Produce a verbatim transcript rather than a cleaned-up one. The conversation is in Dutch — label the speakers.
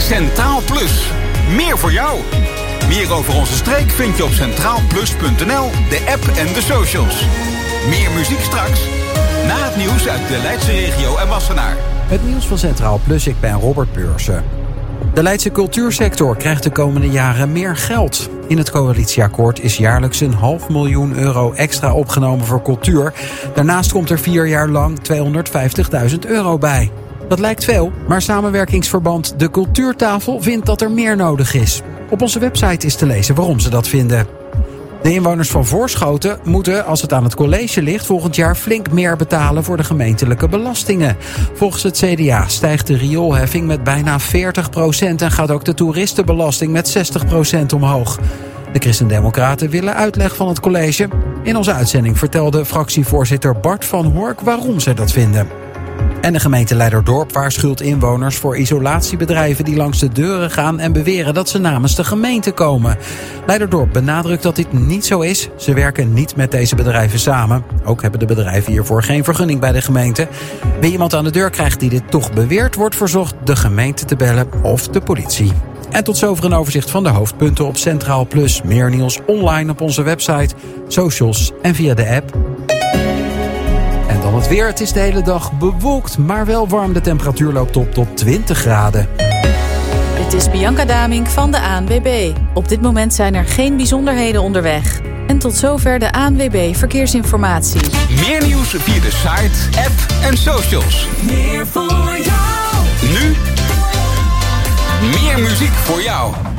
Speaker 1: Centraal Plus. Meer voor jou. Meer over onze streek vind je op centraal plus punt n l, de app en de socials. Meer muziek straks. Na het nieuws uit de Leidse regio en Wassenaar.
Speaker 2: Het nieuws van Centraal Plus, ik ben Robert Beursen. De Leidse cultuursector krijgt de komende jaren meer geld. In het coalitieakkoord is jaarlijks een half miljoen euro extra opgenomen voor cultuur. Daarnaast komt er vier jaar lang tweehonderdvijftigduizend euro bij. Dat lijkt veel, maar samenwerkingsverband De Cultuurtafel vindt dat er meer nodig is. Op onze website is te lezen waarom ze dat vinden. De inwoners van Voorschoten moeten, als het aan het college ligt, volgend jaar flink meer betalen voor de gemeentelijke belastingen. Volgens het C D A stijgt de rioolheffing met bijna veertig procent en gaat ook de toeristenbelasting met zestig procent omhoog. De Christen-Democraten willen uitleg van het college. In onze uitzending vertelde fractievoorzitter Bart van Hork waarom ze dat vinden. En de gemeente Leiderdorp waarschuwt inwoners voor isolatiebedrijven die langs de deuren gaan en beweren dat ze namens de gemeente komen. Leiderdorp benadrukt dat dit niet zo is. Ze werken niet met deze bedrijven samen. Ook hebben de bedrijven hiervoor geen vergunning bij de gemeente. Wie iemand aan de deur krijgt die dit toch beweert, wordt verzocht de gemeente te bellen of de politie. En tot zover een overzicht van de hoofdpunten op Centraal Plus. Meer nieuws online op onze website, socials en via de app. En dan het weer. Het is de hele dag bewolkt, maar wel warm. De temperatuur loopt op tot twintig graden.
Speaker 3: Dit is Bianca Damink van de A N W B. Op dit moment zijn er geen bijzonderheden onderweg. En tot zover de A N W B Verkeersinformatie.
Speaker 1: Meer nieuws via de site, app en socials.
Speaker 4: Meer voor jou.
Speaker 1: Nu meer muziek voor jou.